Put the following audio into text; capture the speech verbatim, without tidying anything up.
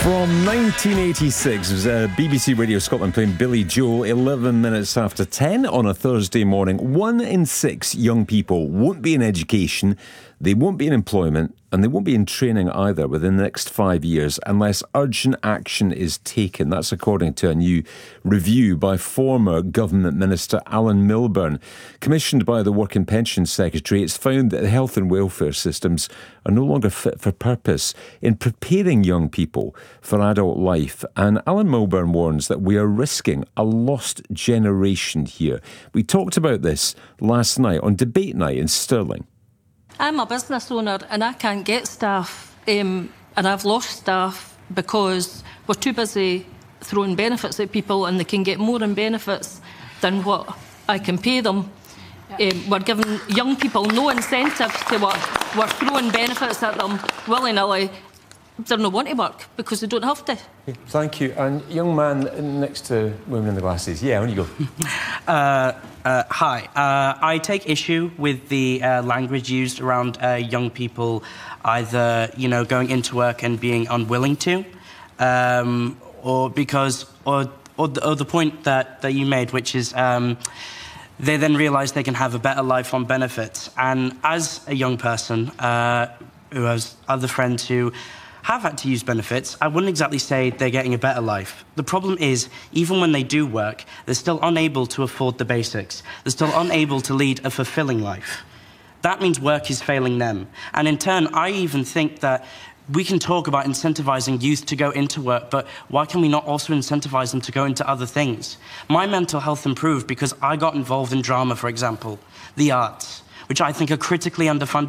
From nineteen eighty-six, it was uh, B B C Radio Scotland playing Billy Joel, eleven minutes after ten on a Thursday morning. One in six young people won't be in education, they won't be in employment, and they won't be in training either within the next five years unless urgent action is taken. That's according to a new review by former Government Minister Alan Milburn. Commissioned by the Work and Pensions Secretary, it's found that the health and welfare systems are no longer fit for purpose in preparing young people for adult life. And Alan Milburn warns that we are risking a lost generation here. We talked about this last night on Debate Night in Stirling. I'm a business owner and I can't get staff, um, and I've lost staff because we're too busy throwing benefits at people, and they can get more in benefits than what I can pay them. Um, we're giving young people no incentive to work. We're throwing benefits at them willy-nilly. They're not want to work because they don't have to. Thank you. And young man next to woman in the glasses. Yeah, on you go. uh, uh, hi. Uh, I take issue with the uh, language used around uh, young people either, you know, going into work and being unwilling to, um, or because, or, or, the, or the point that, that you made, which is um, they then realise they can have a better life on benefits. And as a young person uh, who has other friends who have had to use benefits, I wouldn't exactly say they're getting a better life. The problem is, even when they do work, they're still unable to afford the basics. They're still unable to lead a fulfilling life. That means work is failing them. And in turn, I even think that we can talk about incentivising youth to go into work, but why can we not also incentivise them to go into other things? My mental health improved because I got involved in drama, for example, the arts, which I think are critically underfunded.